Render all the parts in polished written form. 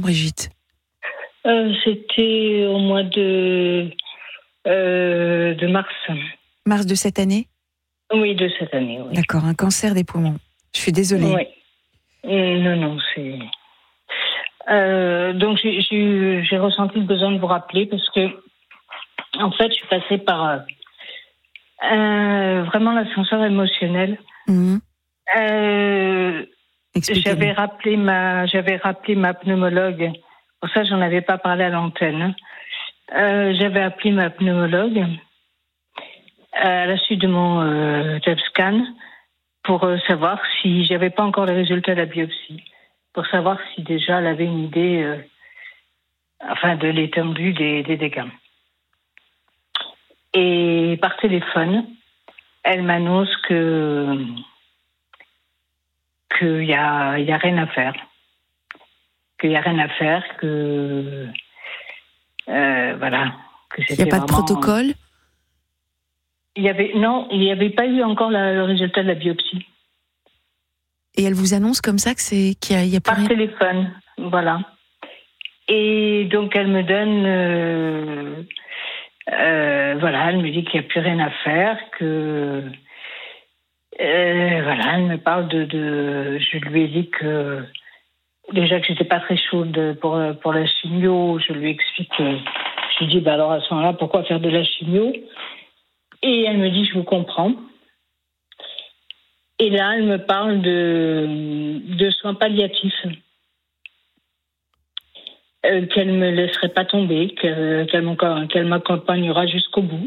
Brigitte? C'était au mois de mars. Mars de cette année? Oui, de cette année, oui. D'accord, un cancer des poumons. Je suis désolée. Oui. Non, c'est... donc j'ai ressenti le besoin de vous rappeler parce que, en fait, je suis passée par vraiment l'ascenseur émotionnel. Mmh. J'avais rappelé ma pneumologue. Pour ça, j'en avais pas parlé à l'antenne. J'avais appelé ma pneumologue à la suite de mon TEP scan pour savoir si j'avais pas encore les résultats de la biopsie, pour savoir si déjà elle avait une idée, de l'étendue des dégâts. Et par téléphone, elle m'annonce qu'il y a rien à faire, que il n'y a pas de protocole. Il y avait pas eu encore le résultat de la biopsie. Et elle vous annonce comme ça qu'il y a par rien... téléphone, voilà. Et donc elle me donne, elle me dit qu'il n'y a plus rien à faire, que elle me parle de. Je lui ai dit que déjà que j'étais pas très chaude pour la chimio. Je lui explique. Je lui dis alors à ce moment-là, pourquoi faire de la chimio? Et elle me dit, je vous comprends. Et là, elle me parle de soins palliatifs, qu'elle me laisserait pas tomber, qu'elle m'accompagnera jusqu'au bout.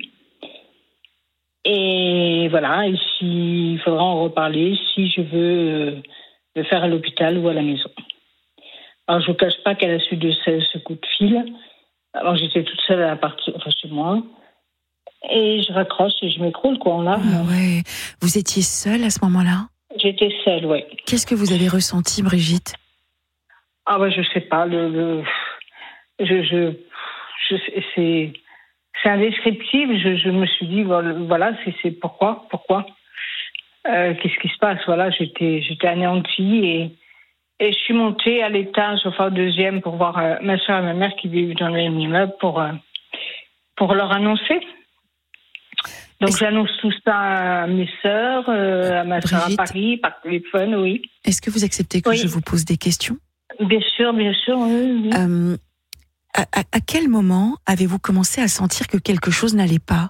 Et voilà, et il faudra en reparler si je veux le faire à l'hôpital ou à la maison. Alors, je ne vous cache pas qu'à la suite de ce coup de fil, alors j'étais toute seule chez moi. Et je raccroche et je m'écroule en larmes. Ah ouais. Vous étiez seule à ce moment-là? J'étais seule, oui. Qu'est-ce que vous avez ressenti, Brigitte? Ah je sais pas. C'est indescriptible. Je me suis dit voilà, c'est pourquoi qu'est-ce qui se passe? Voilà, j'étais anéantie et je suis montée à l'étage, au deuxième, pour voir ma soeur et ma mère qui vivent dans le même immeuble pour leur annoncer. Donc j'annonce tout ça à mes sœurs, à ma sœur à Paris, par téléphone, oui. Est-ce que vous acceptez que je vous pose des questions? Bien sûr, oui. À quel moment avez-vous commencé à sentir que quelque chose n'allait pas?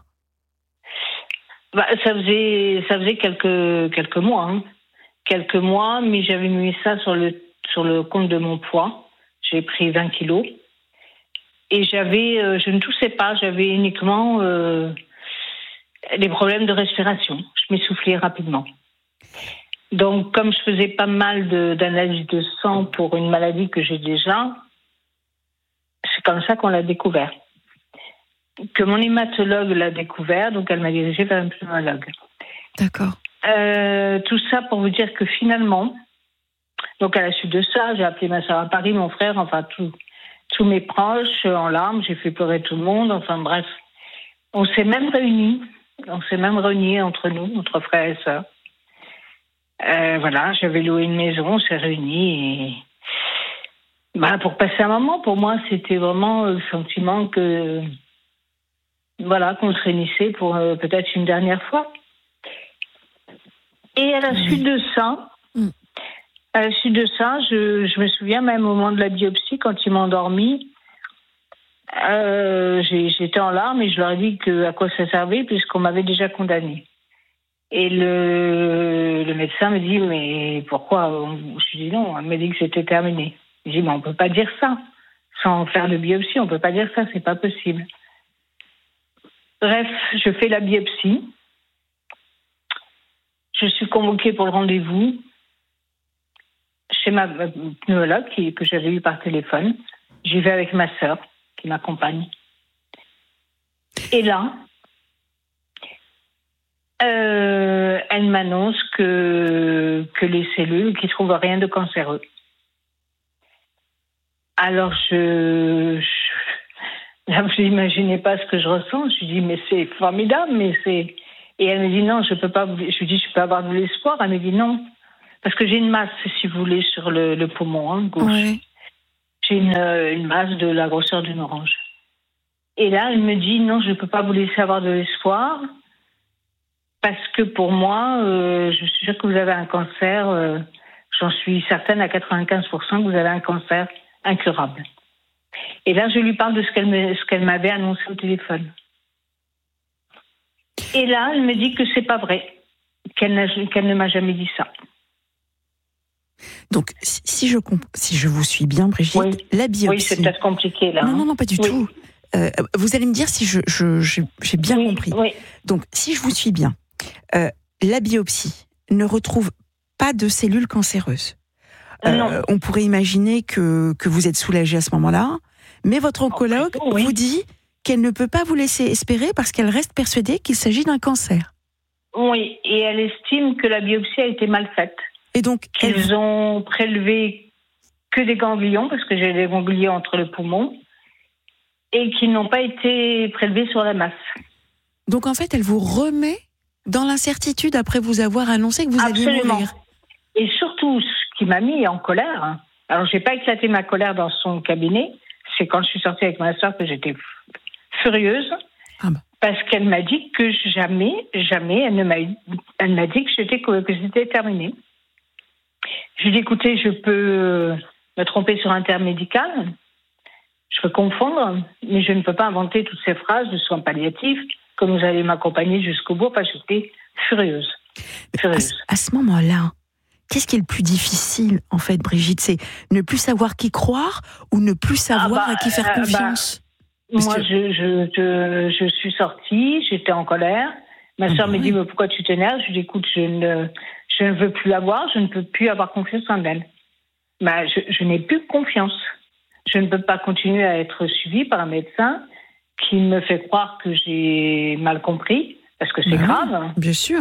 Ça faisait quelques mois. Hein. Quelques mois, mais j'avais mis ça sur le compte de mon poids. J'ai pris 20 kilos. Et je ne toussais pas, j'avais uniquement des problèmes de respiration. Je m'essoufflais rapidement. Donc, comme je faisais pas mal d'analyses de sang pour une maladie que j'ai déjà, c'est comme ça qu'on l'a découvert. Que mon hématologue l'a découvert, donc elle m'a dirigée vers un pneumologue. D'accord. Tout ça pour vous dire que finalement, donc à la suite de ça, j'ai appelé ma soeur à Paris, mon frère, tous mes proches en larmes, j'ai fait pleurer tout le monde, bref. On s'est même réunis entre nous, entre frères et sœurs. J'avais loué une maison, on s'est réunis et pour passer un moment, pour moi, c'était vraiment le sentiment qu'on se réunissait pour peut-être une dernière fois. Et à la suite de ça, je me souviens même au moment de la biopsie, quand ils m'ont endormie, j'étais en larmes et je leur ai dit à quoi ça servait puisqu'on m'avait déjà condamnée. Et le médecin me dit mais pourquoi? Je lui dis non, elle m'a dit que c'était terminé. Je dis mais on peut pas dire ça sans faire de biopsie, on peut pas dire ça, c'est pas possible. Bref, je fais la biopsie. Je suis convoquée pour le rendez-vous chez ma pneumologue que j'avais eu par téléphone. J'y vais avec ma sœur qui m'accompagne. Et là, elle m'annonce que les cellules, qu'ils ne trouvent rien de cancéreux. Alors, je n'imaginais pas ce que je ressens. Je lui dis, mais c'est formidable, Et elle me dit, non, je peux pas. Je lui dis, je peux avoir de l'espoir. Elle me dit, non. Parce que j'ai une masse, si vous voulez, sur le poumon gauche. Ouais. j'ai une masse de la grosseur d'une orange. Et là, elle me dit, non, je ne peux pas vous laisser avoir de l'espoir, parce que pour moi, je suis sûre que vous avez un cancer, j'en suis certaine à 95% que vous avez un cancer incurable. Et là, je lui parle de ce qu'elle m'avait annoncé au téléphone. Et là, elle me dit que c'est pas vrai, qu'elle ne m'a jamais dit ça. Donc, si je vous suis bien, Brigitte, oui. la biopsie... Oui, c'est peut-être compliqué, là. Non, pas du tout. Vous allez me dire si j'ai bien compris. Oui. Donc, si je vous suis bien, la biopsie ne retrouve pas de cellules cancéreuses. On pourrait imaginer que vous êtes soulagée à ce moment-là, mais votre oncologue vous dit qu'elle ne peut pas vous laisser espérer parce qu'elle reste persuadée qu'il s'agit d'un cancer. Oui, et elle estime que la biopsie a été mal faite. Et donc, qu'ils ont prélevé que des ganglions, parce que j'ai des ganglions entre le poumon, et qu'ils n'ont pas été prélevés sur la masse. Donc en fait, elle vous remet dans l'incertitude après vous avoir annoncé que vous alliez mourir. Et surtout, ce qui m'a mis en colère, alors j'ai pas éclaté ma colère dans son cabinet, c'est quand je suis sortie avec ma soeur que j'étais furieuse, parce qu'elle m'a dit que jamais, elle m'a dit que c'était terminé. Je lui ai dit, écoutez, je peux me tromper sur un terme médical, je peux confondre, mais je ne peux pas inventer toutes ces phrases de soins palliatifs, que vous allez m'accompagner jusqu'au bout, parce que j'étais furieuse. À ce moment-là, qu'est-ce qui est le plus difficile, en fait, Brigitte? C'est ne plus savoir qui croire ou ne plus savoir à qui faire confiance? Moi, je suis sortie, j'étais en colère. Ma soeur me dit, mais pourquoi tu t'énerves? Je lui dis, écoute, je ne veux plus la voir, je ne peux plus avoir confiance en elle. Je n'ai plus confiance. Je ne peux pas continuer à être suivie par un médecin qui me fait croire que j'ai mal compris, parce que c'est grave. Bien sûr.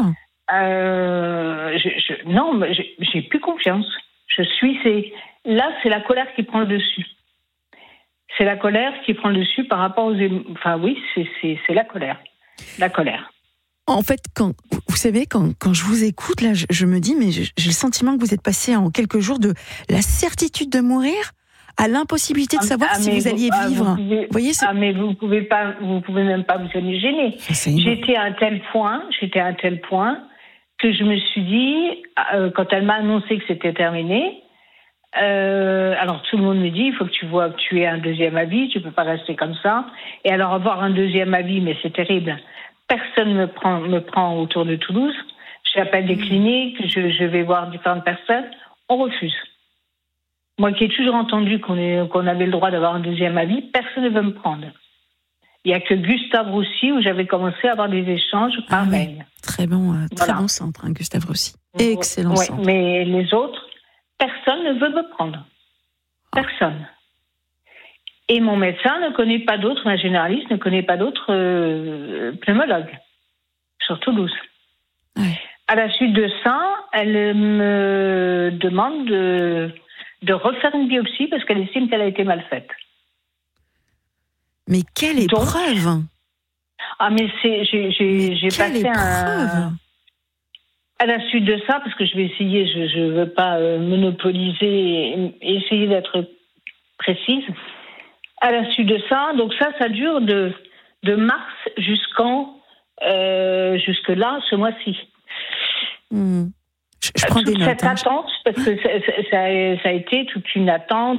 Non, j'ai plus confiance. Là, c'est la colère qui prend le dessus. C'est la colère qui prend le dessus par rapport aux... Enfin oui, c'est la colère. La colère. En fait, vous savez, quand je vous écoute, là, je me dis, mais j'ai le sentiment que vous êtes passé en quelques jours de la certitude de mourir à l'impossibilité de savoir si vous alliez vivre. Vous voyez, mais vous pouvez même pas vous imaginer. J'étais à un tel point que je me suis dit, quand elle m'a annoncé que c'était terminé, alors tout le monde me dit, il faut que tu aies un deuxième avis, tu peux pas rester comme ça. Et alors avoir un deuxième avis, mais c'est terrible. Personne me prend autour de Toulouse. J'appelle des cliniques, je vais voir différentes personnes. On refuse. Moi qui ai toujours entendu qu'on avait le droit d'avoir un deuxième avis, personne ne veut me prendre. Il n'y a que Gustave Roussy où j'avais commencé à avoir des échanges par mail. Très bon centre, Gustave Roussy. Excellent centre. Mais les autres, personne ne veut me prendre. Personne. Et mon médecin ne connaît pas d'autres, ma généraliste ne connaît pas d'autres pneumologues sur Toulouse. Ouais. À la suite de ça, elle me demande de refaire une biopsie parce qu'elle estime qu'elle a été mal faite. Mais quelle épreuve! Mais j'ai passé à la suite de ça, parce que je vais essayer, je ne veux pas monopoliser et essayer d'être précise. À la suite de ça, donc ça dure de mars jusque là, ce mois-ci. Je prends des notes. Cette attente, parce que ça a été toute une attente,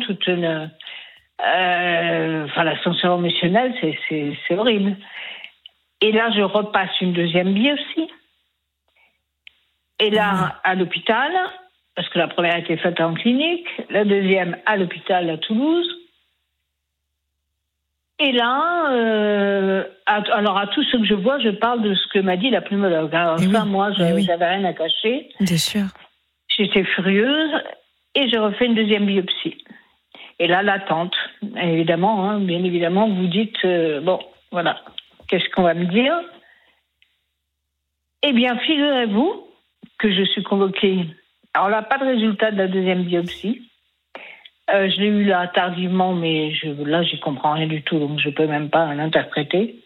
l'ascenseur émotionnel, c'est horrible. Et là, je repasse une deuxième biopsie. Et là, à l'hôpital, parce que la première a été faite en clinique, la deuxième à l'hôpital à Toulouse. Et là, alors à tout ce que je vois, je parle de ce que m'a dit la pneumologue. Alors moi, j'avais rien à cacher. Bien sûr. J'étais furieuse et je refais une deuxième biopsie. Et là, l'attente, évidemment, bien évidemment, vous dites, voilà, qu'est-ce qu'on va me dire? Eh bien, figurez-vous que je suis convoquée. Alors là, pas de résultat de la deuxième biopsie. Je l'ai eu là tardivement, mais j'y comprends rien du tout, donc je peux même pas l'interpréter.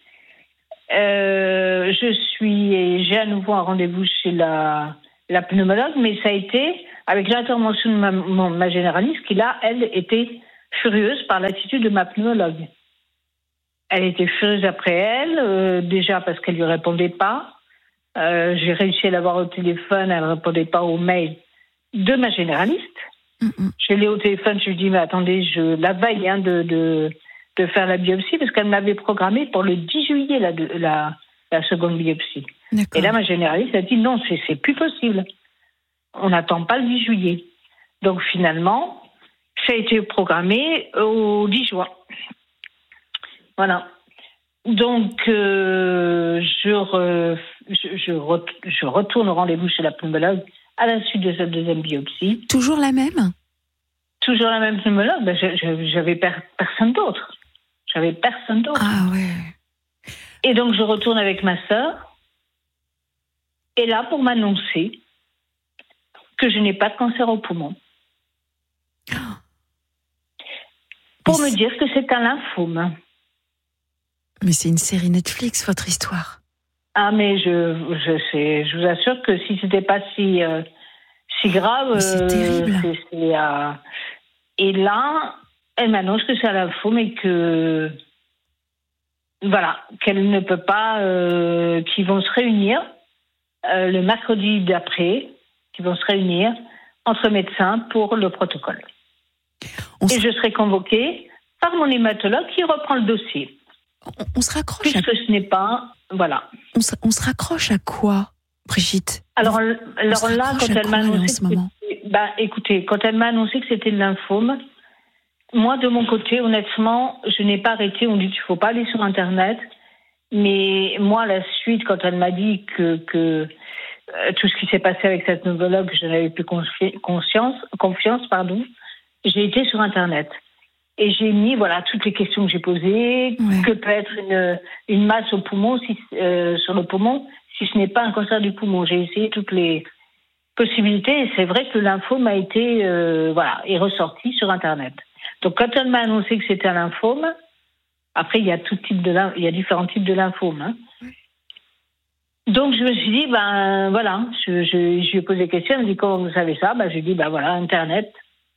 J'ai à nouveau un rendez-vous chez la pneumologue, mais ça a été avec l'intervention de ma généraliste qui, là, elle, était furieuse par l'attitude de ma pneumologue. Elle était furieuse après elle, déjà parce qu'elle lui répondait pas. J'ai réussi à l'avoir au téléphone, elle répondait pas aux mails de ma généraliste. Je l'ai au téléphone, je lui dis mais attendez, la veille de faire la biopsie parce qu'elle m'avait programmé pour le 10 juillet la seconde biopsie. D'accord. Et là ma généraliste a dit non, c'est plus possible. On n'attend pas le 10 juillet. Donc finalement, ça a été programmé au 10 juin. Voilà. Donc, je retourne au rendez-vous chez la pneumologue à la suite de cette deuxième biopsie. Toujours la même ? Toujours la même pneumologue. Ben, j'avais personne d'autre. Ah ouais. Et donc, je retourne avec ma sœur. Et là, pour m'annoncer que je n'ai pas de cancer au poumon. Pour me dire que c'est un lymphome. Mais c'est une série Netflix, votre histoire. Ah, mais je sais, je vous assure que si c'était pas si grave, c'est terrible. Et là, elle m'annonce que c'est un lymphome et que voilà, qu'elle ne peut pas, qu'ils vont se réunir le mercredi d'après, qu'ils vont se réunir entre médecins pour le protocole. Et je serai convoquée par mon hématologue qui reprend le dossier. On se raccroche puisque ce n'est pas... Voilà. On se raccroche à quoi, Brigitte ? Alors là, quand elle m'a annoncé... écoutez, quand elle m'a annoncé que c'était le lymphome, moi, de mon côté, honnêtement, je n'ai pas arrêté. On dit qu'il ne faut pas aller sur Internet. Mais moi, à la suite, quand elle m'a dit que tout ce qui s'est passé avec cette pneumologue, je n'avais plus confiance, j'ai été sur Internet. Et j'ai mis toutes les questions que j'ai posées. Ouais. Que peut être une masse au poumon sur le poumon si ce n'est pas un cancer du poumon. J'ai essayé toutes les possibilités et c'est vrai que le lymphome a été est ressorti sur Internet. Donc quand elle m'a annoncé que c'était un lymphome, après il y a différents types de lymphomes. Hein. Donc je me suis dit je lui ai posé des questions. Elle me dit comment vous savez ça ? Je lui ai dit Internet.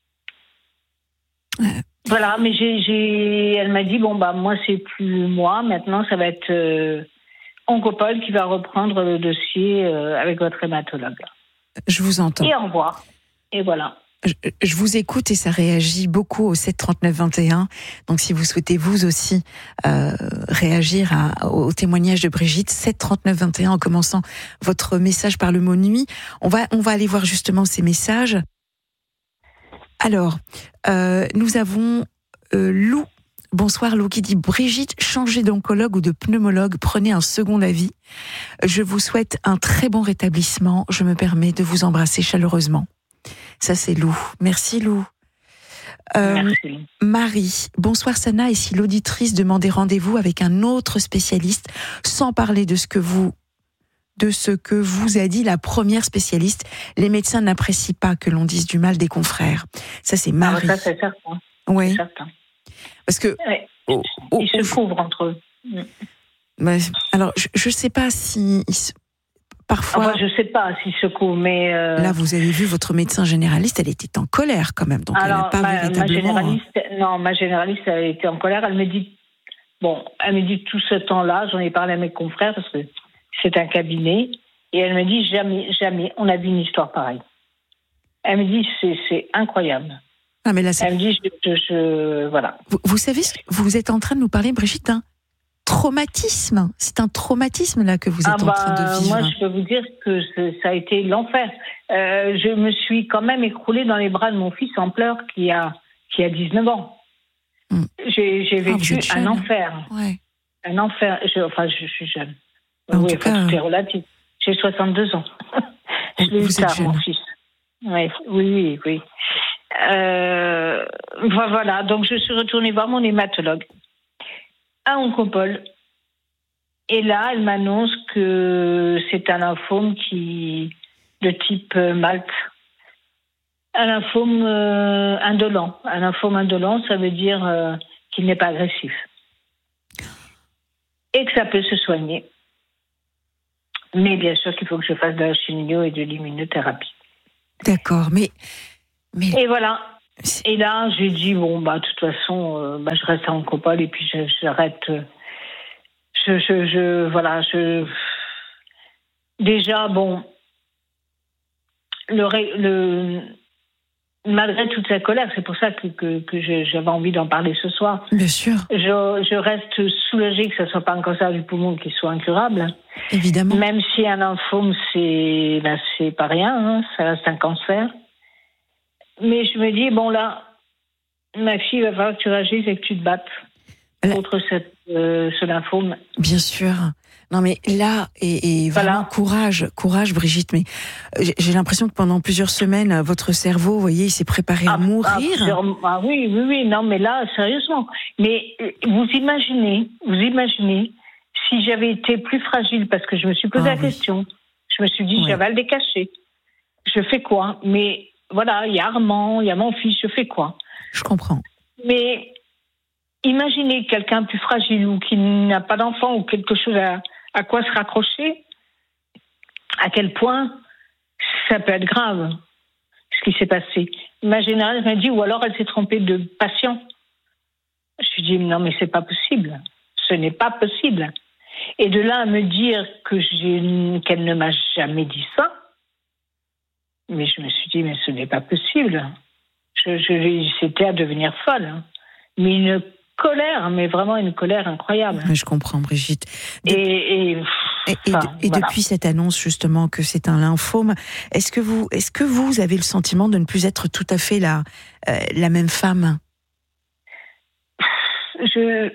Ouais. Voilà, mais elle m'a dit moi c'est plus moi, maintenant ça va être Oncopole qui va reprendre le dossier avec votre hématologue. Je vous entends. Et au revoir. Et voilà. Je vous écoute et ça réagit beaucoup au 7 39 21. Donc si vous souhaitez vous aussi réagir au témoignage de Brigitte, 7 39 21 en commençant votre message par le mot nuit. On va aller voir justement ces messages. Alors, nous avons Lou. Bonsoir Lou qui dit « Brigitte, changez d'oncologue ou de pneumologue, prenez un second avis. Je vous souhaite un très bon rétablissement. Je me permets de vous embrasser chaleureusement. » Ça c'est Lou. Merci Lou. Merci. Marie, bonsoir Sana. Et si l'auditrice demandait rendez-vous avec un autre spécialiste, sans parler de ce que vous a dit la première spécialiste, les médecins n'apprécient pas que l'on dise du mal des confrères. Ça, c'est Marie. Ça, c'est certain. Oui. C'est certain. Parce que... Ils se couvrent entre eux. Alors, je ne sais pas si... Parfois... je ne sais pas s'ils se couvrent, mais... Là, vous avez vu votre médecin généraliste, elle était en colère quand même. Donc alors, elle n'a pas véritablement... ma généraliste, elle était en colère. Elle me dit tout ce temps-là, j'en ai parlé à mes confrères, parce que c'est un cabinet, et elle me dit jamais on a vu une histoire pareille. Elle me dit c'est incroyable. Ah mais là, elle me dit voilà. Vous savez, vous êtes en train de nous parler, Brigitte, d'un traumatisme. C'est un traumatisme là que vous êtes en train de vivre. Moi, je peux vous dire que ça a été l'enfer. Je me suis quand même écroulée dans les bras de mon fils en pleurs qui a 19 ans. J'ai vécu un enfer. Ouais. Un enfer. Je suis jeune. Tout D'accord, mais... Et voilà. Et là, j'ai dit, bon, de toute façon, je reste en Oncopole et puis j'arrête. Voilà, déjà, bon, malgré toute la colère, c'est pour ça que j'avais envie d'en parler ce soir. Bien sûr. Je reste soulagée que ce ne soit pas un cancer du poumon qui soit incurable. Évidemment. Même si un lymphome, c'est pas rien, ça reste un cancer. Mais je me dis, bon là, ma fille, il va falloir que tu réagisses et que tu te battes contre ce lymphome. Bien sûr. Non mais là, et vraiment courage Brigitte, mais j'ai l'impression que pendant plusieurs semaines, votre cerveau, vous voyez, il s'est préparé à mourir. Oui, non mais là, sérieusement. Mais vous imaginez, si j'avais été plus fragile, parce que je me suis posé la question, je me suis dit, j'avais à le décacher. Je fais quoi? Mais voilà, il y a Armand, il y a mon fils, je fais quoi? Je comprends. Mais imaginez quelqu'un plus fragile ou qui n'a pas d'enfant ou quelque chose à quoi se raccrocher, à quel point ça peut être grave, ce qui s'est passé. Ma générale m'a dit, ou alors elle s'est trompée de patient. Je lui dis, non mais c'est pas possible, ce n'est pas possible. Et de là à me dire qu'elle ne m'a jamais dit ça, mais je me suis dit, mais ce n'est pas possible. C'était à devenir folle. Mais une colère, mais vraiment une colère incroyable. Je comprends, Brigitte. Et depuis cette annonce, justement, que c'est un lymphome, est-ce que vous avez le sentiment de ne plus être tout à fait la même femme? Je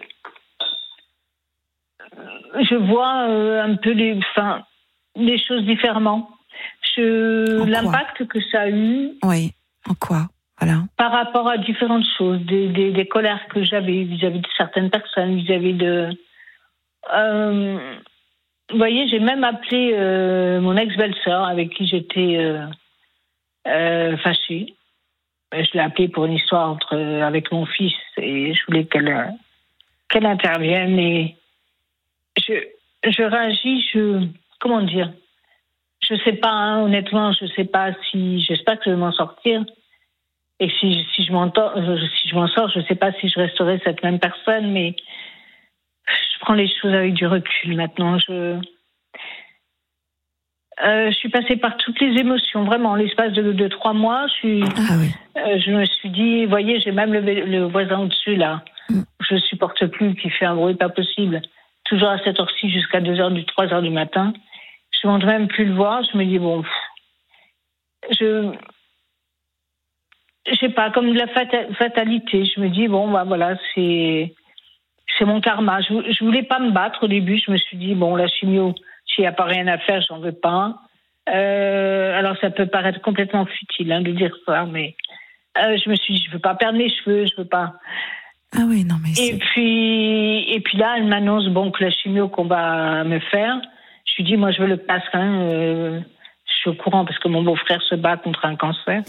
vois un peu les choses différemment. L'impact que ça a eu. Oui, en quoi? Voilà. Par rapport à différentes choses, des colères que j'avais vis-à-vis de certaines personnes, vis-à-vis de... vous voyez, j'ai même appelé mon ex-belle-sœur avec qui j'étais fâchée. Je l'ai appelée pour une histoire avec mon fils et je voulais qu'elle intervienne. Et je réagis, comment dire? Je sais pas, honnêtement, je sais pas si... J'espère que je vais m'en sortir. Et si je m'en sors, je ne sais pas si je resterai cette même personne, mais je prends les choses avec du recul maintenant. Je suis passée par toutes les émotions, vraiment. En l'espace de 3 mois, je me suis dit, vous voyez, j'ai même le voisin au-dessus, là. Je ne supporte plus, qui fait un bruit pas possible. Toujours à cette heure-ci, jusqu'à 3 heures du matin. Je ne monte même plus le voir. Je me dis, bon, je sais pas, comme de la fatalité. Je me dis, bon, voilà, c'est mon karma. Je voulais pas me battre au début. Je me suis dit, bon, la chimio, s'il n'y a pas rien à faire, j'en veux pas. Alors, ça peut paraître complètement futile de dire ça, mais je me suis dit, je veux pas perdre mes cheveux, je veux pas. Ah oui, non, mais et puis là, elle m'annonce, bon, que la chimio qu'on va me faire, je lui dis, moi, je veux le passe quand même. Je suis au courant parce que mon beau-frère se bat contre un cancer.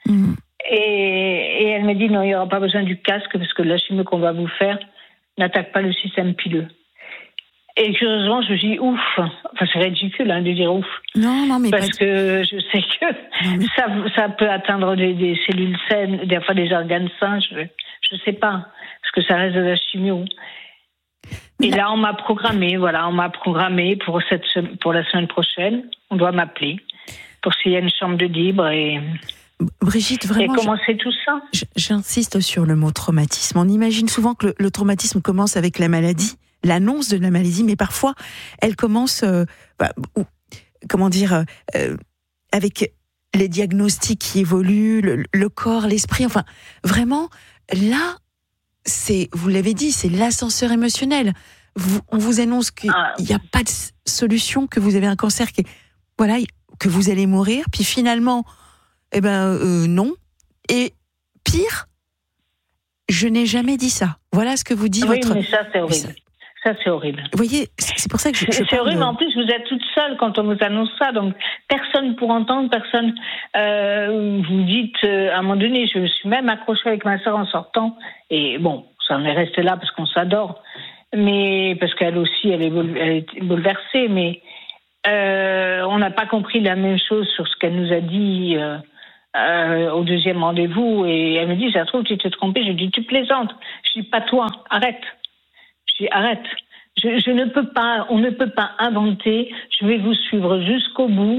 Et elle me dit, non, il n'y aura pas besoin du casque parce que la chimio qu'on va vous faire n'attaque pas le système pileux. Et curieusement, je dis ouf. Enfin, c'est ridicule de dire ouf. Non, mais parce que je sais que ça peut atteindre des cellules saines, des fois des organes sains. Je sais pas, parce que ça reste de la chimio. Et là, on m'a programmé. Voilà, on m'a programmé pour la semaine prochaine. On doit m'appeler pour s'il y a une chambre de libre et. Brigitte, vraiment. Et comment c'est tout ça? J'insiste sur le mot traumatisme. On imagine souvent que le traumatisme commence avec la maladie, l'annonce de la maladie, mais parfois elle commence, avec les diagnostics qui évoluent, le corps, l'esprit. Enfin, vraiment, là, vous l'avez dit, c'est l'ascenseur émotionnel. On vous annonce qu'il n'y a pas de solution, que vous avez un cancer que vous allez mourir, puis finalement. Non. Et pire, je n'ai jamais dit ça. Voilà ce que vous dit votre... Oui, mais ça, c'est horrible. Ça, c'est horrible. Vous voyez, c'est pour ça que c'est horrible, mais en plus, vous êtes toute seule quand on vous annonce ça, donc personne pour entendre, personne... vous dites, à un moment donné, je me suis même accrochée avec ma sœur en sortant, et bon, ça en est resté là parce qu'on s'adore, mais parce qu'elle aussi, elle est bouleversée, mais on n'a pas compris la même chose sur ce qu'elle nous a dit... au deuxième rendez-vous et elle me dit, ça se trouve, tu t'es trompée. Je dis, tu plaisantes. Je dis, pas toi, arrête. Je dis, arrête. Je ne peux pas, on ne peut pas inventer, je vais vous suivre jusqu'au bout,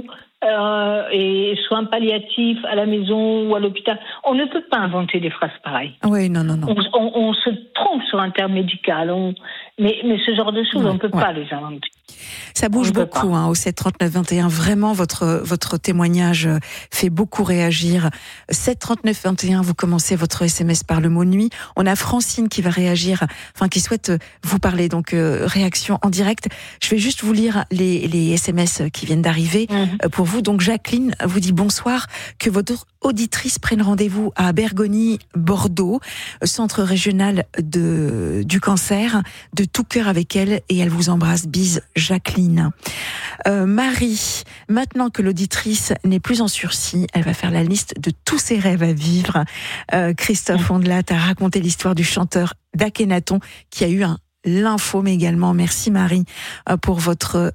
et soins palliatifs à la maison ou à l'hôpital. On ne peut pas inventer des phrases pareilles. Oui, non. On se trompe sur un terme médical, mais ce genre de choses, on ne peut pas les inventer. Ça bouge beaucoup au 7 39 21. Vraiment, votre témoignage fait beaucoup réagir. 7 39 21, vous commencez votre SMS par le mot nuit. On a Francine qui va réagir, qui souhaite vous parler. Donc, réaction en direct. Je vais juste vous lire les SMS qui viennent d'arriver pour vous. Donc, Jacqueline vous dit bonsoir. Que votre auditrice prenne rendez-vous à Bergony, Bordeaux, centre régional du cancer. De tout cœur avec elle et elle vous embrasse. Bise, Jacqueline. Marie, maintenant que l'auditrice n'est plus en sursis, elle va faire la liste de tous ses rêves à vivre. Christophe Ondelat a raconté l'histoire du chanteur d'Akhenaton qui a eu un lymphome également. Merci Marie pour votre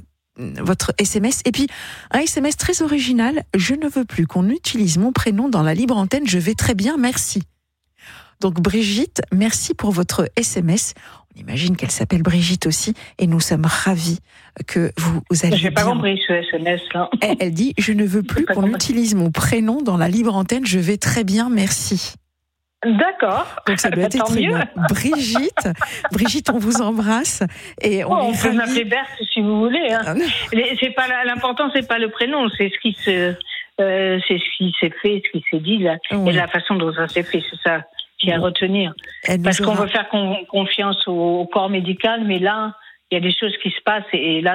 SMS. Et puis, un SMS très original. Je ne veux plus qu'on utilise mon prénom dans la libre antenne. Je vais très bien, merci. Donc Brigitte, merci pour votre SMS. On imagine qu'elle s'appelle Brigitte aussi et nous sommes ravis que vous allez bien. J'ai pas compris ce SMS-là. Elle dit, je ne veux plus qu'on utilise mon prénom dans la libre antenne. Je vais très bien, merci. D'accord. Donc ça doit être très bien. Brigitte, on vous embrasse et on peut m'appeler Berthe si vous voulez. Hein. L'important, c'est pas le prénom, c'est ce qui s'est fait, ce qui s'est dit là, et la façon dont ça s'est fait, c'est ça qu'il y a à retenir. Parce qu'on veut faire confiance au corps médical, mais là, il y a des choses qui se passent et là,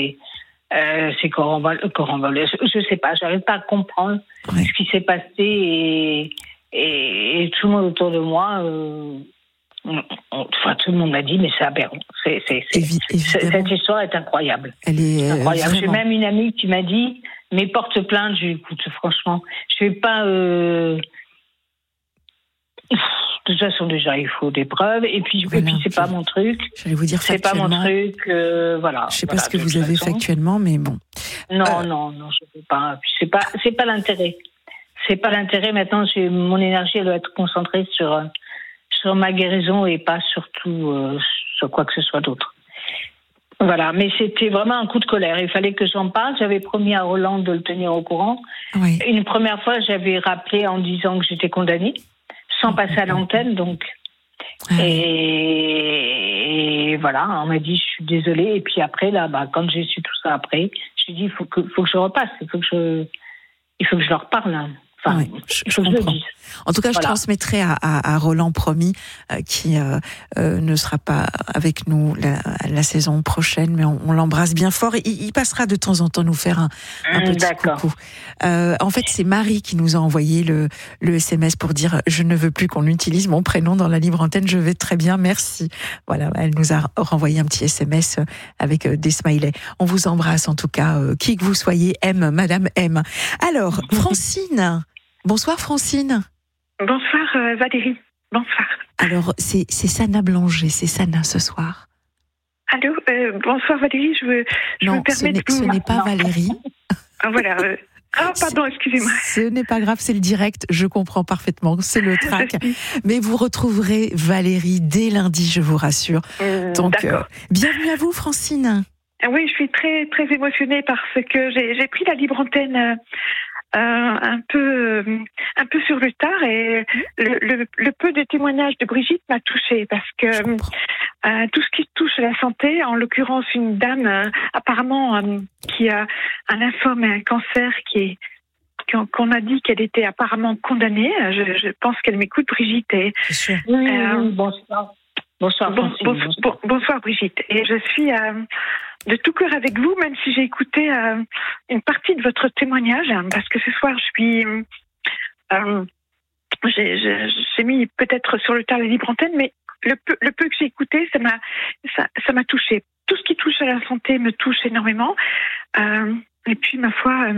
c'est convolutionnel. Je sais pas, j'arrive pas à comprendre ce qui s'est passé et tout le monde autour de moi, tout le monde m'a dit, mais c'est aberrant. Cette histoire est incroyable. Elle est incroyable. J'ai même une amie qui m'a dit, mais porte plainte. J'ai dit, écoute, franchement, je vais pas. De toute façon, déjà, il faut des preuves. Et puis c'est pas mon truc. J'allais vous dire c'est pas mon truc. Voilà. Je sais pas ce que vous avez factuellement, mais bon. Non, je peux pas. C'est pas l'intérêt. C'est pas l'intérêt. Maintenant, mon énergie, elle doit être concentrée sur ma guérison et pas surtout sur quoi que ce soit d'autre. Voilà, mais c'était vraiment un coup de colère. Il fallait que j'en parle. J'avais promis à Roland de le tenir au courant. Oui. Une première fois, j'avais rappelé en disant que j'étais condamnée, sans passer à l'antenne, donc. Et voilà, on m'a dit, je suis désolée. Et puis après, là, quand j'ai su tout ça après, j'ai dit, il faut que je repasse. Il faut que je leur parle. Hein. Enfin, je comprends. En tout cas, je transmettrai à Roland, promis, qui ne sera pas avec nous la saison prochaine, mais on l'embrasse bien fort. Il passera de temps en temps nous faire un petit coucou. En fait, c'est Marie qui nous a envoyé le SMS pour dire « Je ne veux plus qu'on utilise mon prénom dans la libre antenne, je vais très bien, merci ». Voilà, elle nous a renvoyé un petit SMS avec des smileys. On vous embrasse en tout cas, qui que vous soyez, M, Madame M. Alors, Francine. Bonsoir Francine. Bonsoir Valérie. Bonsoir. Alors c'est Sana Blanger, c'est Sana ce soir. Allô, bonsoir Valérie, je me permets de vous... ce n'est pas Valérie. Voilà. Pardon, excusez-moi. Ce n'est pas grave, c'est le direct, je comprends parfaitement, c'est le track. Mais vous retrouverez Valérie dès lundi, je vous rassure. Donc, bienvenue à vous Francine. Oui, je suis très très émotionnée parce que j'ai pris la libre antenne un peu sur le tard et le peu de témoignages de Brigitte m'a touchée parce que tout ce qui touche à la santé, en l'occurrence une dame apparemment qui a un lymphome et un cancer qu'on a dit qu'elle était apparemment condamnée. Je pense qu'elle m'écoute, Brigitte. Et, bonsoir. Bonsoir, bonsoir Brigitte. Et je suis de tout cœur avec vous, même si j'ai écouté une partie de votre témoignage, parce que ce soir j'ai mis peut-être sur le tard la libre antenne, mais le peu que j'ai écouté, ça m'a touchée. Tout ce qui touche à la santé me touche énormément. Et puis ma foi,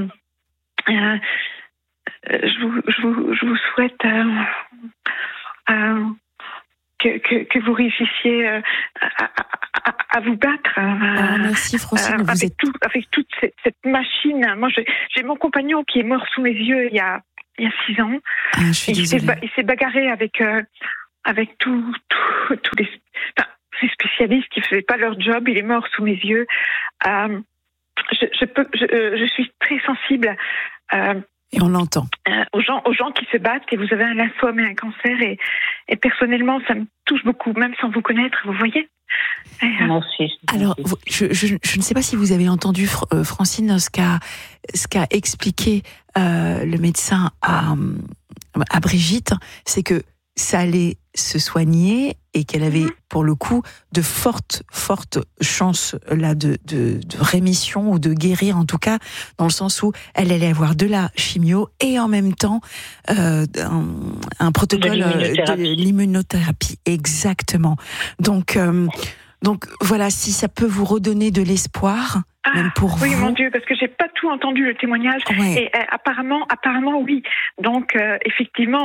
je vous souhaite que vous réussissiez à vous battre. Merci Francine. Avec toute cette machine. Moi, j'ai mon compagnon qui est mort sous mes yeux il y a il y a 6 ans. Ah, je suis désolée. Il s'est bagarré avec tous ces spécialistes qui faisaient pas leur job. Il est mort sous mes yeux. Je suis très sensible. Et on l'entend. Aux gens qui se battent, et vous avez un lymphome et un cancer, et personnellement, ça me touche beaucoup, même sans vous connaître, vous voyez. Merci. Alors, je ne sais pas si vous avez entendu, Francine, ce qu'a expliqué le médecin à Brigitte, c'est que ça allait se soigner et qu'elle avait, pour le coup, de fortes chances là de rémission ou de guérir, en tout cas, dans le sens où elle allait avoir de la chimio et en même temps un protocole de l'immunothérapie. Exactement. Donc voilà, si ça peut vous redonner de l'espoir, même pour vous. Oui, mon Dieu, parce que j'ai pas tout entendu le témoignage. Ouais. Et apparemment, oui. Donc effectivement.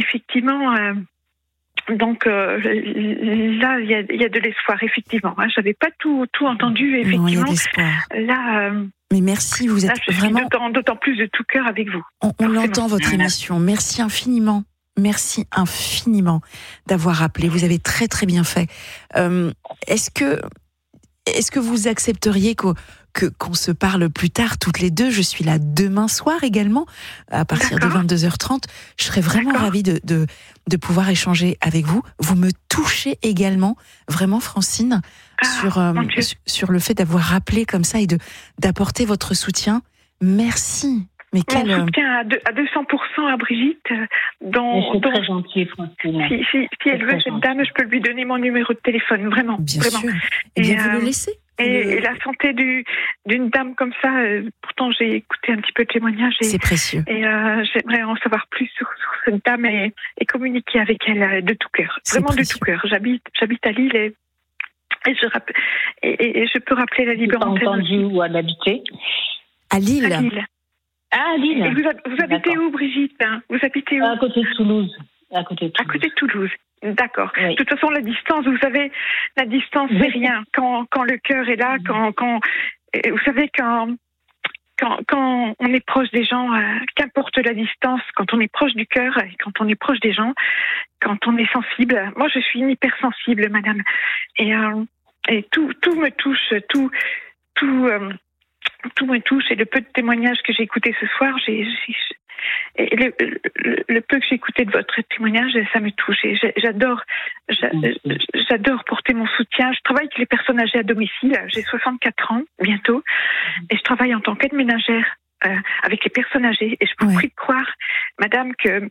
Donc là, il y a de l'espoir, effectivement. J'avais pas tout entendu, effectivement. Non, il y a de l'espoir. Là, mais merci, vous êtes je vraiment. suis d'autant plus de tout cœur avec vous. On l'entend, votre émission. Merci infiniment. Merci infiniment d'avoir appelé. Vous avez très très bien fait. Est-ce que vous accepteriez qu'on se parle plus tard toutes les deux? Je suis là demain soir également, à partir de 22h30. Je serais vraiment ravie de pouvoir échanger avec vous. Vous me touchez également, vraiment, Francine, sur le fait d'avoir rappelé comme ça et d'apporter votre soutien. Merci. Mais mon soutien à 200% à Brigitte. C'est très gentil, Francine. Si elle veut, cette dame, je peux lui donner mon numéro de téléphone, vraiment. Bien vraiment. sûr. Et bien, vous le laissez. Et la santé d'une dame comme ça, pourtant j'ai écouté un petit peu de témoignages. C'est précieux. Et j'aimerais en savoir plus sur cette dame et communiquer avec elle de tout cœur. Vraiment de tout cœur. J'habite à Lille et je peux rappeler la libre antenne. Vous avez entendu où elle habitait? À Lille. À Lille. Ah, Lille. Et vous habitez où, Brigitte? Vous habitez où? À côté de Toulouse. À côté de Toulouse. D'accord. Oui. De toute façon, la distance, vous savez, c'est rien. Quand le cœur est là, vous savez, quand on est proche des gens, qu'importe la distance, quand on est proche du cœur et quand on est proche des gens, quand on est sensible. Moi, je suis une hypersensible, madame. Et tout me touche, tout me touche. Et le peu de témoignages que j'ai écoutés ce soir, et le peu que j'ai écouté de votre témoignage, ça me touche. Et j'adore porter mon soutien. Je travaille avec les personnes âgées à domicile. J'ai 64 ans bientôt, et je travaille en tant qu'aide ménagère avec les personnes âgées. Et je vous prie de croire, madame, que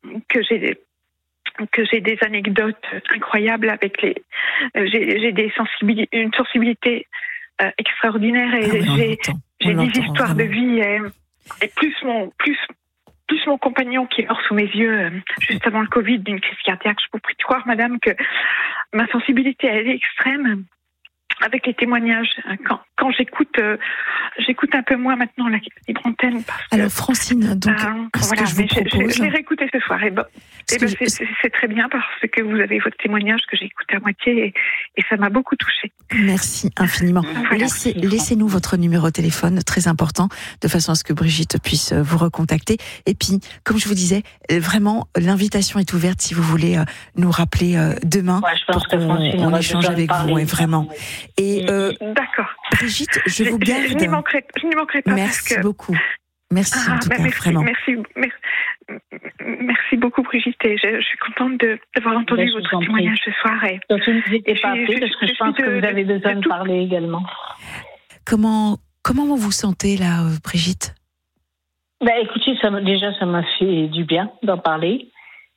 j'ai des anecdotes incroyables avec j'ai une sensibilité extraordinaire, et j'ai des histoires de vie, et plus mon compagnon qui est mort sous mes yeux juste avant le Covid d'une crise cardiaque. Je vous prie de croire, madame, que ma sensibilité, elle est extrême avec les témoignages. Quand j'écoute un peu moins maintenant la libre antenne. Alors, Francine, donc, ce que je vous propose... Je l'ai réécouté ce soir, c'est très bien, parce que vous avez votre témoignage que j'ai écouté à moitié, et ça m'a beaucoup touchée. Merci infiniment. Laissez-nous votre numéro de téléphone, très important, de façon à ce que Brigitte puisse vous recontacter. Et puis, comme je vous disais, vraiment, l'invitation est ouverte si vous voulez nous rappeler demain pour qu'on échange avec vous, vraiment. Et d'accord. Brigitte, je vous garde. Je n'y manquerai pas. Merci beaucoup. Merci en tout cas, vraiment. Merci beaucoup, Brigitte. Et je suis contente d'avoir entendu votre témoignage ce soir. Et n'hésitez pas à appeler, parce que je pense que vous avez besoin de parler également. Comment vous vous sentez là, Brigitte? Écoutez, ça m'a fait du bien d'en parler.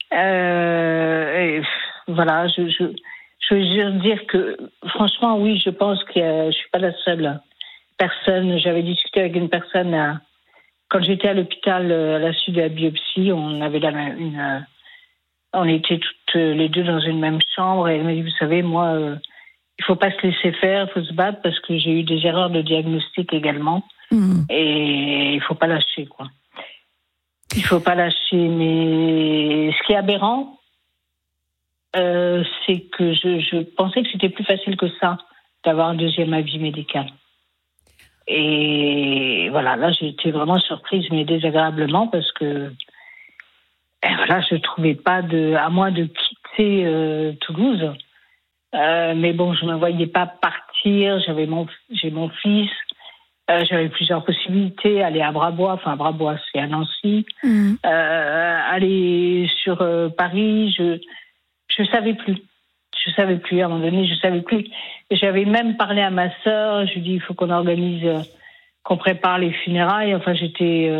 Et voilà, je veux dire que, franchement, oui, je pense que je suis pas la seule personne. J'avais discuté avec une personne quand j'étais à l'hôpital à la suite de la biopsie. On avait on était toutes les deux dans une même chambre, et elle m'a dit, vous savez, moi, il faut pas se laisser faire, il faut se battre, parce que j'ai eu des erreurs de diagnostic également, et il faut pas lâcher, quoi. Il faut pas lâcher, mais ce qui est aberrant, c'est que je pensais que c'était plus facile que ça d'avoir un deuxième avis médical. Et voilà, là j'ai été vraiment surprise, mais désagréablement, parce que Et voilà, je trouvais pas à moins de quitter Toulouse. Mais bon, je me voyais pas partir. J'ai mon fils. J'avais plusieurs possibilités. Aller à Brabois. Enfin, Brabois, c'est à Nancy. Aller sur Paris. Je savais plus. Je savais plus. À un moment donné, je savais plus. J'avais même parlé à ma sœur. Je lui ai dit, il faut qu'on organise, qu'on prépare les funérailles. Enfin, j'étais...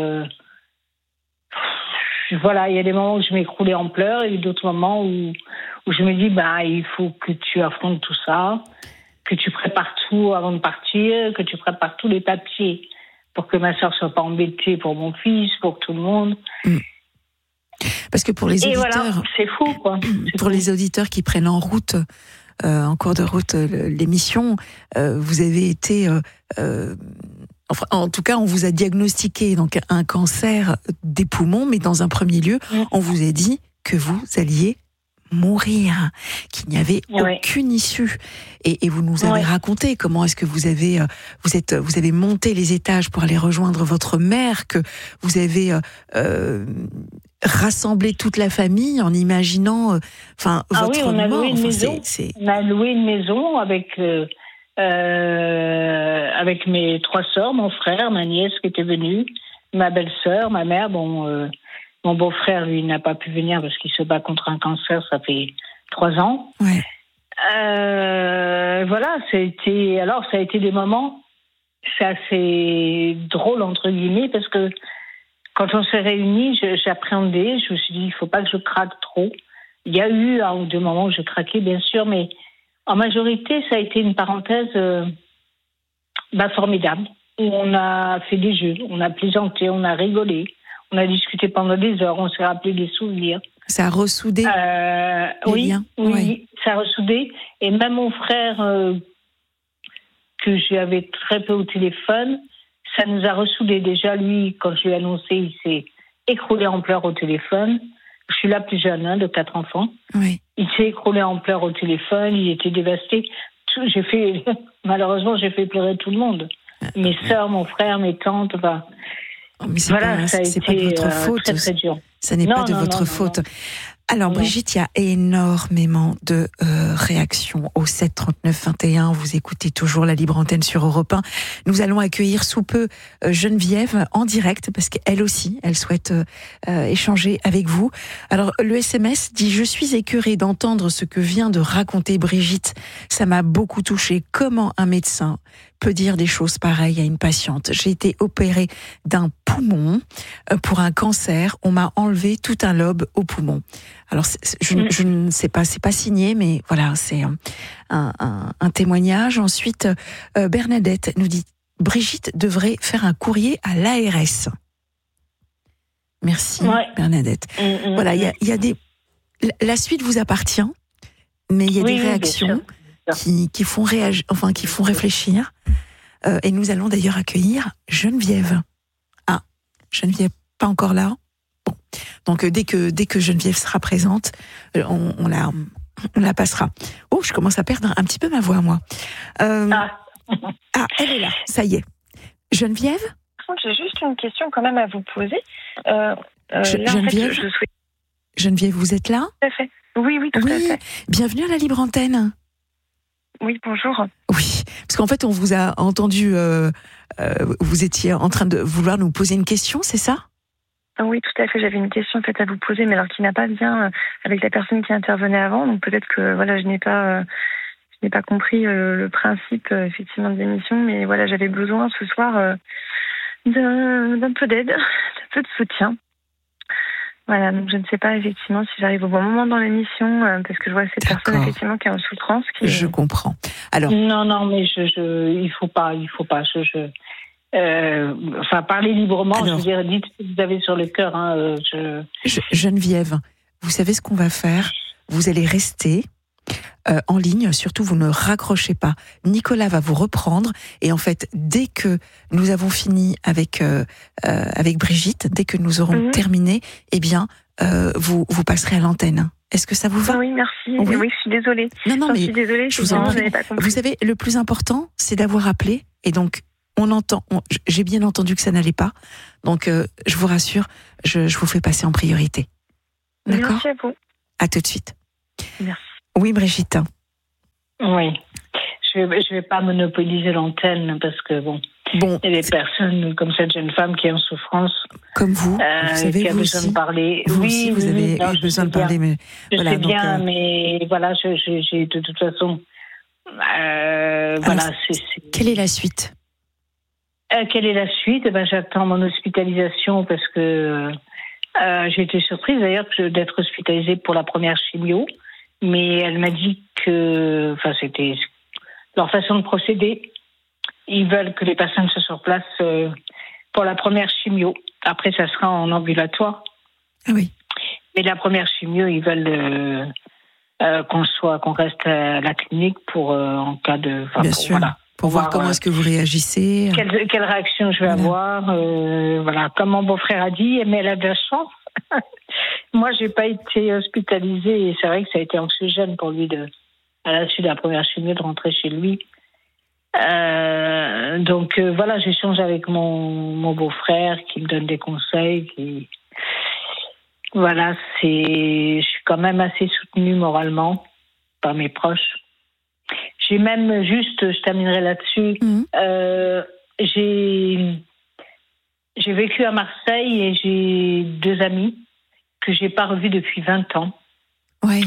Voilà, il y a des moments où je m'écroulais en pleurs et d'autres moments où je me dis, il faut que tu affrontes tout ça, que tu prépares tout avant de partir, que tu prépares tous les papiers pour que ma sœur soit pas embêtée pour mon fils, pour tout le monde. Parce que pour les auditeurs, voilà, c'est fou, quoi. Les auditeurs qui prennent en route, en cours de route, l'émission, vous avez été, enfin, en tout cas, on vous a diagnostiqué donc un cancer des poumons, mais dans un premier lieu, on vous a dit que vous alliez mourir, qu'il n'y avait aucune issue. Et vous nous avez raconté comment est-ce que vous avez monté les étages pour aller rejoindre votre mère, que vous avez rassemblé toute la famille en imaginant, votre on a mort. Loué une maison. On a loué une maison avec mes 3 sœurs, mon frère, ma nièce qui était venue, ma belle-sœur, ma mère. Mon beau-frère, lui, n'a pas pu venir parce qu'il se bat contre un cancer, ça fait 3 ans. Ouais. Voilà, ça a été des moments, c'est assez drôle, entre guillemets, parce que quand on s'est réunis, j'appréhendais, je me suis dit, il ne faut pas que je craque trop. Il y a eu 1 ou 2 moments où je craquais, bien sûr, mais en majorité, ça a été une parenthèse formidable, où on a fait des jeux, on a plaisanté, on a rigolé. On a discuté pendant des heures, on s'est rappelé des souvenirs. Ça a ressoudé les liens. Oui, ça a ressoudé. Et même mon frère, que j'avais très peu au téléphone, ça nous a ressoudés. Déjà, lui, quand je lui ai annoncé, il s'est écroulé en pleurs au téléphone. Je suis la plus jeune, de 4 enfants. Oui. Il s'est écroulé en pleurs au téléphone, il était dévasté. Malheureusement, j'ai fait pleurer tout le monde. Mes sœurs, mon frère, mes tantes, Mais c'est pas de votre faute. Très, très dur. Ça n'est pas de votre faute. Alors, Brigitte, il y a énormément de réactions au 7 39 21. Vous écoutez toujours la Libre Antenne sur Europe 1. Nous allons accueillir sous peu Geneviève en direct parce qu'elle aussi, elle souhaite échanger avec vous. Alors, le SMS dit « Je suis écœurée d'entendre ce que vient de raconter Brigitte. Ça m'a beaucoup touchée. Comment un médecin peut dire des choses pareilles à une patiente. J'ai été opérée d'un poumon pour un cancer. On m'a enlevé tout un lobe au poumon. » Alors, je ne sais pas, c'est pas signé, mais voilà, c'est un témoignage. Ensuite, Bernadette nous dit « Brigitte devrait faire un courrier à l'ARS. » Merci, Bernadette. Voilà, il y a des... La suite vous appartient, mais il y a des réactions qui font réagir, qui font réfléchir. Et nous allons d'ailleurs accueillir Geneviève. Ah, Geneviève, pas encore là. Bon, donc dès que Geneviève sera présente, on la passera. Oh, je commence à perdre un petit peu ma voix, moi. Elle est là, ça y est. Geneviève ? J'ai juste une question quand même à vous poser. Geneviève, Geneviève, vous êtes là ? Tout à fait. Oui, tout à fait. Bienvenue à la Libre Antenne. Oui, bonjour. Oui, parce qu'en fait, on vous a entendu, vous étiez en train de vouloir nous poser une question, c'est ça ? Oui, tout à fait. J'avais une question en fait à vous poser, mais alors qui n'a pas de lien avec la personne qui intervenait avant. Donc peut-être que je n'ai pas compris le principe effectivement de l'émission, mais voilà, j'avais besoin ce soir d'un peu d'aide, d'un peu de soutien. Voilà, donc je ne sais pas effectivement si j'arrive au bon moment dans l'émission, parce que je vois cette personne effectivement qui est en souffrance. Je comprends. Alors. Non, mais il faut pas. Parlez librement. Alors, je veux dire, dites ce que vous avez sur le cœur. Geneviève, vous savez ce qu'on va faire ? Vous allez rester en ligne, surtout vous ne raccrochez pas. Nicolas va vous reprendre et en fait, dès que nous avons fini avec Brigitte, dès que nous aurons terminé, eh bien, vous passerez à l'antenne. Est-ce que ça vous va ? Oui, merci. Oui, je suis désolée. Non, mais je suis désolée. Je vous en prie. Vous savez, le plus important, c'est d'avoir appelé et donc j'ai bien entendu que ça n'allait pas. Donc, je vous rassure, je vous fais passer en priorité. D'accord. Merci à vous. À tout de suite. Merci. Oui, Brigitte. Oui. Je vais pas monopoliser l'antenne parce que bon, il y a des personnes comme cette jeune femme qui est en souffrance. Comme vous savez, qui a vous besoin aussi. de parler. Vous oui, aussi, vous avez eu besoin de parler. Mais je voilà, sais bien, donc, mais voilà, j'ai de toute façon. Alors, quelle est la suite? Quelle est la suite? J'attends mon hospitalisation parce que j'ai été surprise d'ailleurs d'être hospitalisée pour la première chimio, mais elle m'a dit que, c'était leur façon de procéder. Ils veulent que les personnes soient sur place pour la première chimio. Après, ça sera en ambulatoire. Ah oui. Mais la première chimio, ils veulent qu'on reste à la clinique pour en cas de. Bien sûr. Voilà, pour voir comment est-ce que vous réagissez. Quelle réaction je vais avoir. Voilà, comme mon beau-frère a dit, mais elle a de la chance. Moi, j'ai pas été hospitalisée et c'est vrai que ça a été anxiogène pour lui à la suite de la première chimio de rentrer chez lui. Donc voilà, j'échange avec mon beau-frère qui me donne des conseils. Voilà, je suis quand même assez soutenue moralement par mes proches. J'ai même je terminerai là-dessus. J'ai vécu à Marseille et j'ai 2 amis que j'ai pas revus depuis 20 ans. Oui.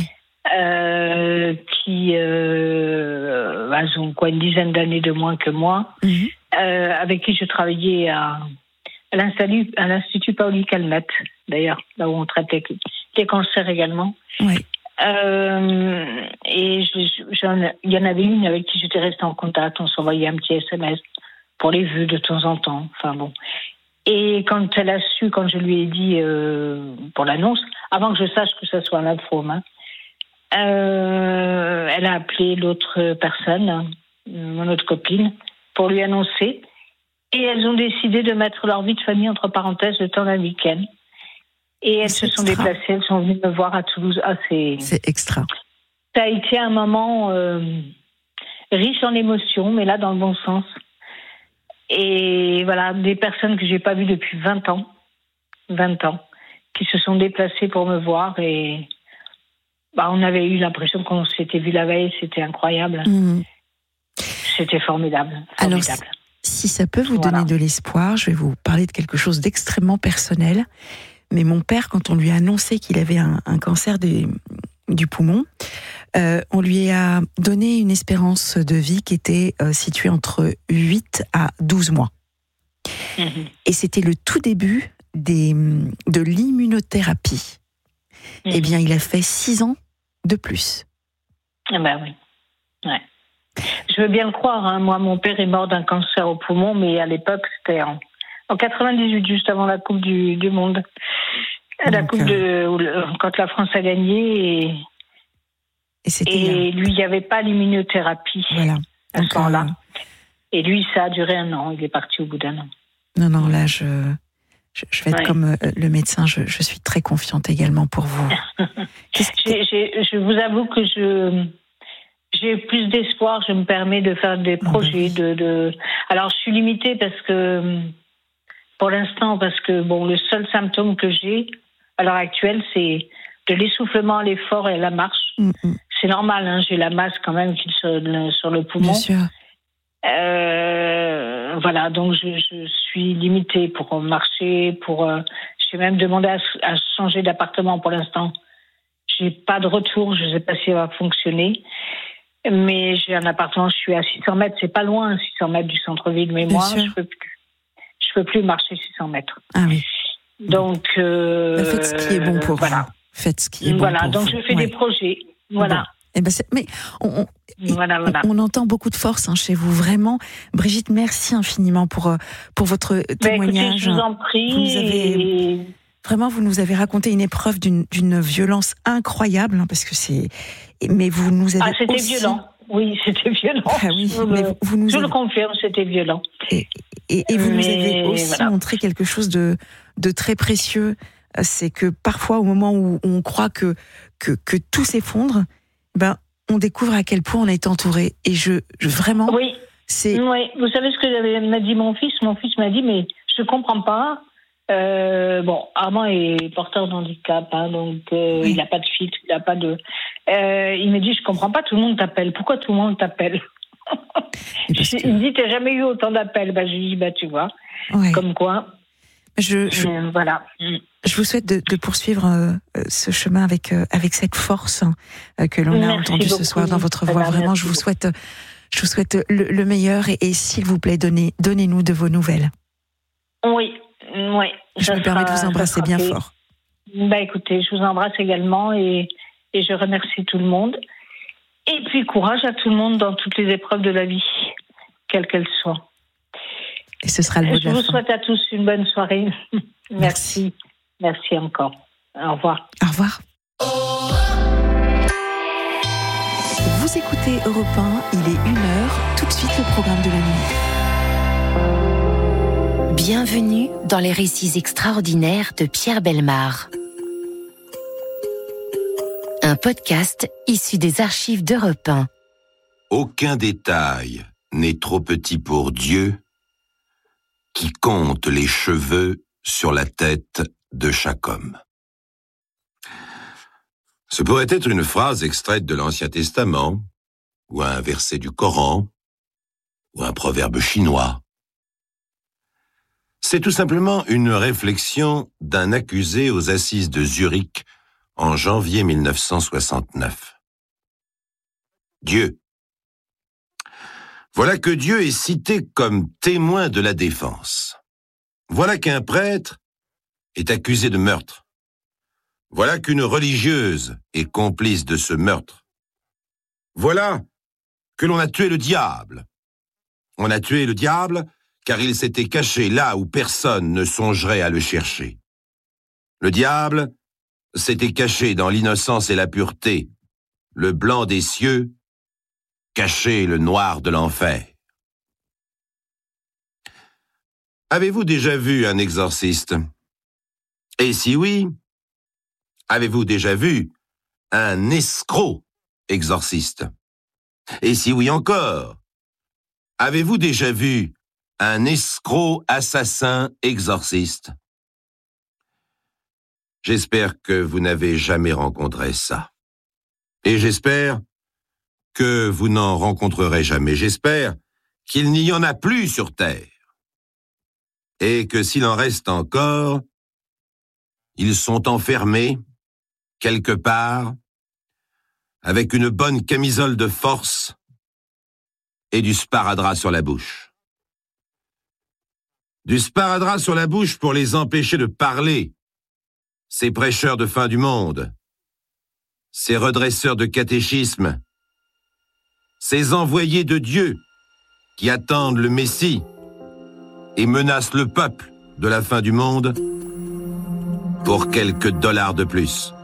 Qui elles ont une dizaine d'années de moins que moi, avec qui je travaillais à l'Institut Paoli Calmette, d'ailleurs, là où on traite les cancers également. Oui. Et il y en avait une avec qui j'étais restée en contact, on s'envoyait un petit SMS pour les vues de temps en temps. Enfin bon. Et quand elle a su, quand je lui ai dit pour l'annonce, avant que je sache que ça soit un lymphome, elle a appelé l'autre personne, mon autre copine, pour lui annoncer. Et elles ont décidé de mettre leur vie de famille entre parenthèses le temps d'un week-end. Et elles se sont déplacées, elles sont venues me voir à Toulouse. C'est extra. Ça a été un moment riche en émotions, mais là dans le bon sens. Et voilà, des personnes que j'ai pas vues depuis 20 ans, qui se sont déplacées pour me voir et on avait eu l'impression qu'on s'était vu la veille, c'était incroyable. C'était formidable. Alors, si ça peut vous donner de l'espoir, je vais vous parler de quelque chose d'extrêmement personnel. Mais mon père, quand on lui a annoncé qu'il avait un cancer du poumon, on lui a donné une espérance de vie qui était située entre 8 à 12 mois. Et c'était le tout début de l'immunothérapie. Eh bien, il a fait 6 ans de plus. Ah ben oui. Ouais. Je veux bien le croire. Hein. Moi, mon père est mort d'un cancer au poumon, mais à l'époque, c'était en 98, juste avant la Coupe du Monde. Quand la France a gagné. Et lui, il n'y avait pas l'immunothérapie à ce moment-là. Et lui, ça a duré 1 an. Il est parti au bout d'1 an. Non, là, je vais être comme le médecin. Je suis très confiante également pour vous. Je vous avoue que j'ai plus d'espoir. Je me permets de faire des projets. Alors, je suis limitée pour l'instant, parce que le seul symptôme que j'ai à l'heure actuelle, c'est de l'essoufflement à l'effort et à la marche. C'est normal, hein, j'ai la masse quand même sur le poumon. Bien sûr. Voilà, donc je suis limitée pour marcher, j'ai même demandé à changer d'appartement pour l'instant. J'ai pas de retour, je sais pas si ça va fonctionner. Mais j'ai un appartement, je suis à 600 mètres, c'est pas loin, 600 mètres du centre-ville, mais moi, je peux plus marcher 600 mètres. Ah oui. Donc, faites ce qui est bon pour vous. Faites ce qui est bon pour vous. Voilà, donc je fais des projets. Voilà. Bon. Mais on entend beaucoup de force chez vous, vraiment. Brigitte, merci infiniment pour votre témoignage. Écoutez, je vous en prie. Vous nous avez raconté une épreuve d'une violence incroyable, parce que mais vous nous avez c'était aussi... violent. Oui, c'était violent. Ah oui, je le confirme, c'était violent. Et vous nous avez aussi montré quelque chose de très précieux. C'est que parfois, au moment où on croit que tout s'effondre, on découvre à quel point on est entouré. Et vraiment... Oui. Oui, vous savez ce que m'a dit mon fils ? Mon fils m'a dit, mais je ne comprends pas. Armand est porteur de handicap, donc il n'a pas de filtre, il n'a pas de... il me dit, je comprends pas, tout le monde t'appelle. Pourquoi tout le monde t'appelle? Il me dit, t'as jamais eu autant d'appels. Je lui dis, tu vois, comme quoi... Voilà. Je vous souhaite de poursuivre ce chemin avec cette force que l'on a entendue ce soir dans votre voix. Vraiment, je vous souhaite le meilleur et s'il vous plaît, donnez-nous de vos nouvelles. Oui. Je me permets de vous embrasser bien fort. Écoutez, je vous embrasse également et je remercie tout le monde. Et puis courage à tout le monde dans toutes les épreuves de la vie, quelles qu'elles soient. Et ce sera le mot de la fin. Je vous souhaite à tous une bonne soirée. Merci. Merci encore. Au revoir. Au revoir. Vous écoutez Europe 1, il est 1h, tout de suite le programme de la nuit. Bienvenue dans les récits extraordinaires de Pierre Bellemare. Un podcast issu des archives d'Europe 1. Aucun détail n'est trop petit pour Dieu, qui compte les cheveux sur la tête de chaque homme. Ce pourrait être une phrase extraite de l'Ancien Testament, ou un verset du Coran, ou un proverbe chinois. C'est tout simplement une réflexion d'un accusé aux assises de Zurich en janvier 1969. Dieu. Voilà que Dieu est cité comme témoin de la défense. Voilà qu'un prêtre est accusé de meurtre. Voilà qu'une religieuse est complice de ce meurtre. Voilà que l'on a tué le diable. On a tué le diable car il s'était caché là où personne ne songerait à le chercher. Le diable s'était caché dans l'innocence et la pureté, le blanc des cieux, caché le noir de l'enfer. Avez-vous déjà vu un exorciste? Et si oui, avez-vous déjà vu un escroc exorciste? Et si oui encore, avez-vous déjà vu un escroc assassin exorciste? J'espère que vous n'avez jamais rencontré ça. Et j'espère que vous n'en rencontrerez jamais. J'espère qu'il n'y en a plus sur Terre. Et que s'il en reste encore, ils sont enfermés, quelque part, avec une bonne camisole de force et du sparadrap sur la bouche. Du sparadrap sur la bouche pour les empêcher de parler, ces prêcheurs de fin du monde, ces redresseurs de catéchisme, ces envoyés de Dieu qui attendent le Messie et menacent le peuple de la fin du monde pour quelques dollars de plus.